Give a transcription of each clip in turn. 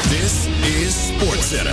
This is SportsCenter.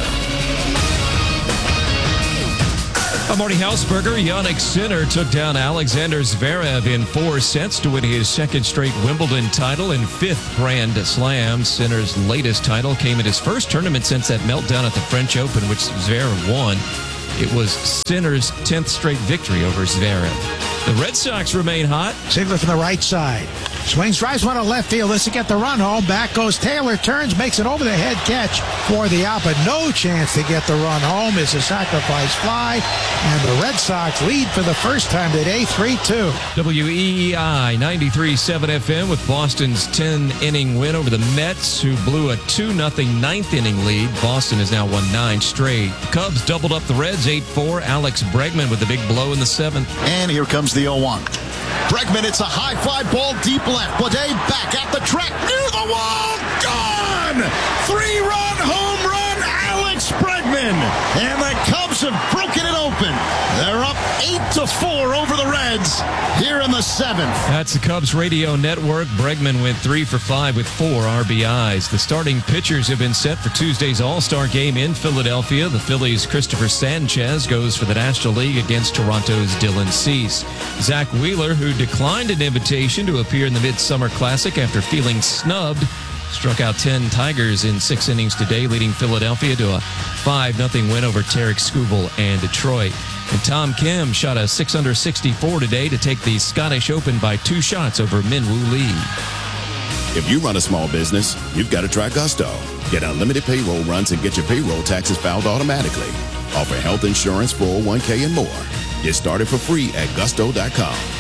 Marty Hausberger. Jannik Sinner took down Alexander Zverev in 4 sets to win his second straight Wimbledon title and 5th Grand Slam. Sinner's latest title came in his first tournament since that meltdown at the French Open, which Zverev won. It was Sinner's 10th straight victory over Zverev. The Red Sox remain hot. Ziegler from the right side. Swings, drives one to left field. This to get the run home. Back goes Taylor. Turns, makes an over-the-head catch for the out, but no chance to get the run home. It's a sacrifice fly, and the Red Sox lead for the first time today, 3-2. WEEI 93.7 FM with Boston's 10-inning win over the Mets, who blew a 2-0 ninth-inning lead. Boston has now won 9 straight. The Cubs doubled up the Reds 8-4. Alex Bregman with the big blow in the 7th. And here comes the 0-1. Bregman, it's a high fly ball deep left. Blade back at the track, near the wall, gone! 3-run home run, Alex Bregman. And the Cubs have broken it open. They're up 8-4 over the Reds here in the 7th. That's the Cubs radio network. Bregman went 3 for 5 with 4 RBIs. The starting pitchers have been set for Tuesday's All-Star game in Philadelphia. The Phillies' Christopher Sanchez goes for the National League against Toronto's Dylan Cease. Zach Wheeler, who declined an invitation to appear in the Midsummer Classic after feeling snubbed, struck out 10 Tigers in 6 innings today, leading Philadelphia to a 5-0 win over Tarek Skubal and Detroit. And Tom Kim shot a 664 today to take the Scottish Open by 2 shots over Min-Woo Lee. If you run a small business, you've got to try Gusto. Get unlimited payroll runs and get your payroll taxes filed automatically. Offer health insurance, 401k, and more. Get started for free at gusto.com.